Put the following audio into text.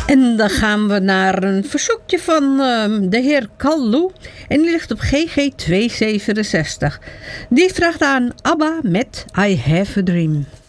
En dan gaan we naar een verzoekje van de heer Kallu. En die ligt op GG 267. Die vraagt aan ABBA met I Have a Dream.